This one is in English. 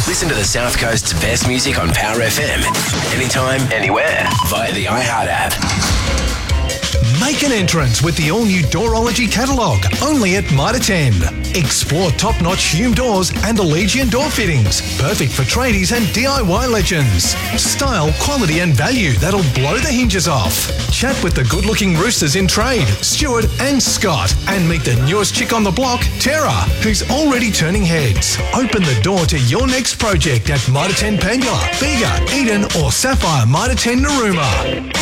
Listen to the South Coast's best music on Power FM. Anytime, anywhere. Via the iHeart app. Make an entrance with the all-new Doorology catalogue, only at Mitre 10. Explore top-notch Hume doors and Allegiant door fittings, perfect for tradies and DIY legends. Style, quality and value that'll blow the hinges off. Chat with the good-looking roosters in trade, Stuart and Scott, and meet the newest chick on the block, Tara, who's already turning heads. Open the door to your next project at Mitre 10 Pangula, Bega, Eden or Sapphire Mitre 10 Narooma.